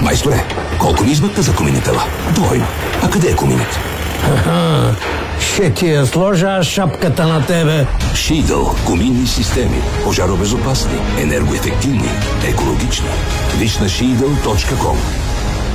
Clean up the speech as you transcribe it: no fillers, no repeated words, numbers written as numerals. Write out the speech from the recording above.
Майсторе, колко ми измъкна за коминитела? Двойно. А къде е коминът? Ще ти я сложа аз шапката на тебе. Шидъл. Коминни системи. Пожаробезопасни, енергоефективни, екологични. Виж на Шидъл.com.